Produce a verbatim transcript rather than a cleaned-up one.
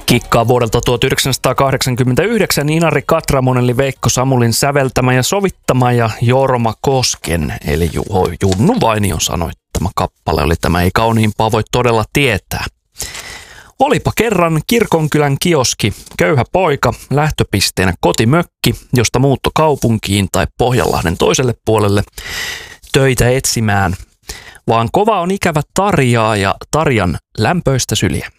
Kikkaa vuodelta tuhatyhdeksänsataakahdeksankymmentäyhdeksän Inari Katramon eli Veikko Samulin säveltämä ja sovittama ja Jorma Kosken eli Juho Junnu Vainion sanoittama kappale oli tämä. Ei kauniimpaa voi todella tietää. Olipa kerran kirkonkylän kioski, köyhä poika, lähtöpisteenä kotimökki, josta muutto kaupunkiin tai Pohjanlahden toiselle puolelle töitä etsimään. Vaan kova on ikävä Tarjaa ja Tarjan lämpöistä syliä.